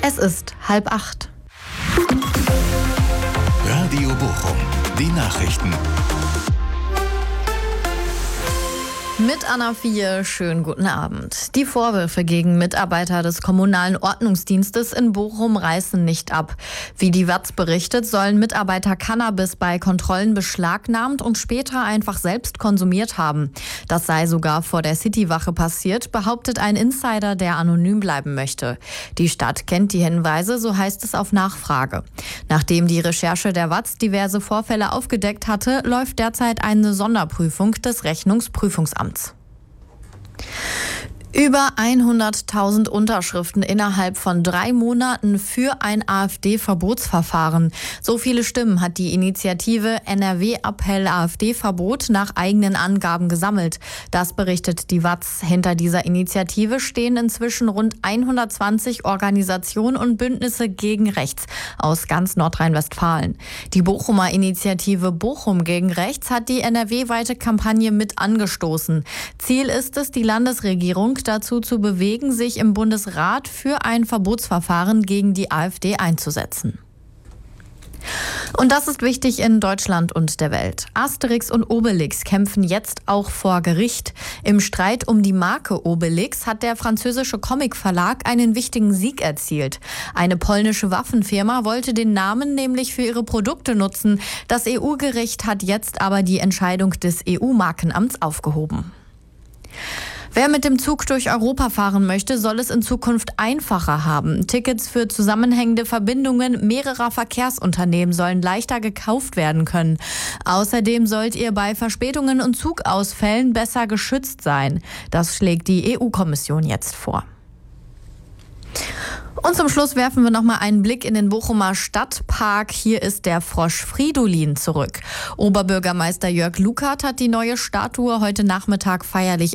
Es ist 7:30. Radio Bochum, die Nachrichten. Mit Anna Vier, schönen guten Abend. Die Vorwürfe gegen Mitarbeiter des kommunalen Ordnungsdienstes in Bochum reißen nicht ab. Wie die WAZ berichtet, sollen Mitarbeiter Cannabis bei Kontrollen beschlagnahmt und später einfach selbst konsumiert haben. Das sei sogar vor der Citywache passiert, behauptet ein Insider, der anonym bleiben möchte. Die Stadt kennt die Hinweise, so heißt es auf Nachfrage. Nachdem die Recherche der WAZ diverse Vorfälle aufgedeckt hatte, läuft derzeit eine Sonderprüfung des Rechnungsprüfungsamts. Über 100.000 Unterschriften innerhalb von 3 Monaten für ein AfD-Verbotsverfahren. So viele Stimmen hat die Initiative NRW-Appell AfD-Verbot nach eigenen Angaben gesammelt. Das berichtet die WAZ. Hinter dieser Initiative stehen inzwischen rund 120 Organisationen und Bündnisse gegen Rechts aus ganz Nordrhein-Westfalen. Die Bochumer Initiative Bochum gegen Rechts hat die NRW-weite Kampagne mit angestoßen. Ziel ist es, die Landesregierung dazu zu bewegen, sich im Bundesrat für ein Verbotsverfahren gegen die AfD einzusetzen. Und das ist wichtig in Deutschland und der Welt. Asterix und Obelix kämpfen jetzt auch vor Gericht. Im Streit um die Marke Obelix hat der französische Comicverlag einen wichtigen Sieg erzielt. Eine polnische Waffenfirma wollte den Namen nämlich für ihre Produkte nutzen. Das EU-Gericht hat jetzt aber die Entscheidung des EU-Markenamts aufgehoben. Wer mit dem Zug durch Europa fahren möchte, soll es in Zukunft einfacher haben. Tickets für zusammenhängende Verbindungen mehrerer Verkehrsunternehmen sollen leichter gekauft werden können. Außerdem sollt ihr bei Verspätungen und Zugausfällen besser geschützt sein. Das schlägt die EU-Kommission jetzt vor. Und zum Schluss werfen wir nochmal einen Blick in den Bochumer Stadtpark. Hier ist der Frosch Fridolin zurück. Oberbürgermeister Jörg Lukert hat die neue Statue heute Nachmittag feierlich